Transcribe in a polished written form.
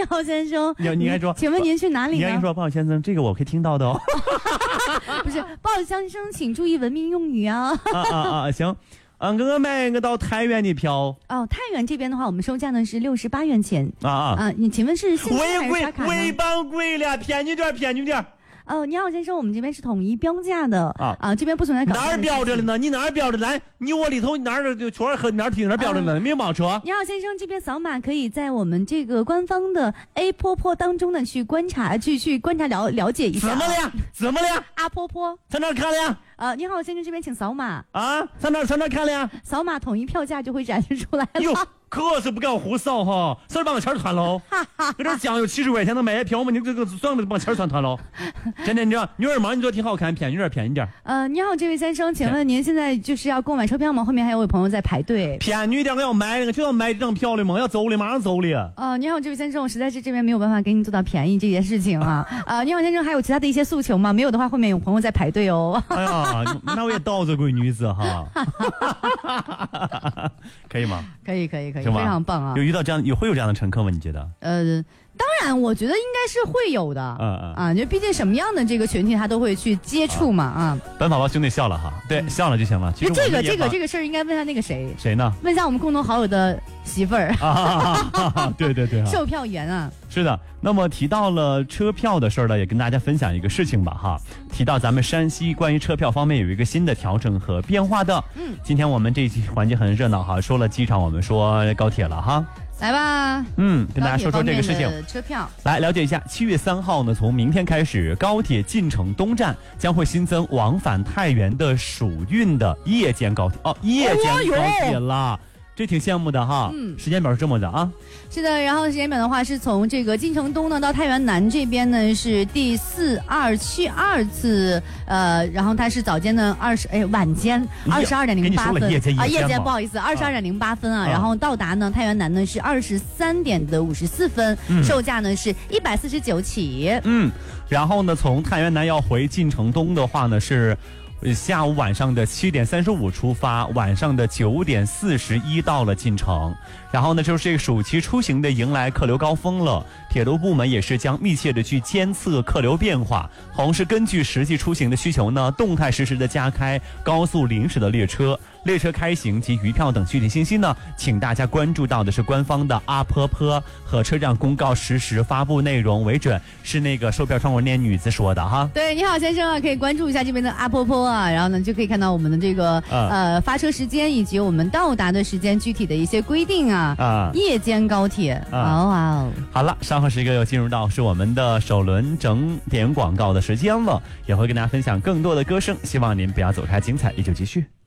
好，先生。 你应该说， 请问您去哪里呢？ 你应该说，不好先生，这个我可以听到的哦。 不是，不好先生，请注意文明用语啊。 行。我买个到太原的票。 哦，太原这边的话，我们售价呢是68元钱。你请问是现金还是刷卡呢？ 微帮贵了，便宜点。 你好，先生，我们这边是统一标价的这边不存在搞价的事情。 哪儿标着了呢？你哪儿标着？来，你窝里头哪儿就圈和哪儿停哪儿标着呢？没有毛车。 你好，先生，这边扫码可以在我们这个官方的 A 婆婆当中呢去观察，去观察了解一下。 怎么了？ 阿婆婆在哪儿看了呀？ 你好，先生，这边请扫码。 在哪儿看了呀？ 扫码统一票价就会展示出来了。 哟，可是不敢胡扫哈，算是把我钱团喽。有点酱油70块钱能买票吗？你这个算了，把钱团喽。真的，你知道女儿嘛？你说挺好看，便宜点。 你好，这位先生，请问您现在就是要购买车票吗？后面还有位朋友在排队。 便宜点，我要买那个，就要买这张票了吗？要走了，马上走了。 你好，这位先生，我实在是这边没有办法给你做到便宜这件事情啊。你好，先生，还有其他的一些诉求吗？没有的话，后面有朋友在排队哦。 哎呀，那我也倒着闺女子哈。可以吗？ 可以，非常棒啊！ 会有这样的乘客吗？你觉得？ 当然，我觉得应该是会有的。就毕竟什么样的这个群体他都会去接触嘛。 本宝宝兄弟笑了哈，对，笑了就行了。其实这个事儿应该问下那个谁呢？ 问一下我们共同好友的媳妇儿。 对， 售票员啊。 是的，那么提到了车票的事儿呢，也跟大家分享一个事情吧哈。提到咱们山西关于车票方面有一个新的调整和变化的。今天我们这一期环节很热闹哈，说了机场，我们说高铁了哈。 来吧， 跟大家说这个事情。 车票来了解一下，7月3号呢，从明天开始，高铁晋城东站将会新增往返太原的蜀运的夜间高铁夜间高铁啦。这挺羡慕的哈。时间表是这么的啊。 是的，然后时间表的话是从这个晋城东呢到太原南这边呢是第4272次，然后它是早间呢晚间22:08分夜间不好意思22:08分然后到达呢太原南呢是23:54分，售价呢是149起。 然后呢从太原南要回晋城东的话呢是下午晚上的7点35出发，晚上的9点41到了晋城。然后呢，就是这个暑期出行的迎来客流高峰了。铁路部门也是将密切的去监测客流变化，同时根据实际出行的需求呢，动态实时的加开高速临时的列车。列车开行及余票等具体信息呢，请大家关注到的是官方的阿婆婆和车站公告实时发布内容为准，是那个售票窗口那女子说的哈。 对，你好先生可以关注一下这边的阿婆婆然后呢就可以看到我们的这个发车时间以及我们到达的时间具体的一些规定夜间高铁好了，稍后时刻又进入到是我们的首轮整点广告的时间了，也会跟大家分享更多的歌声，希望您不要走开，精彩依旧继续。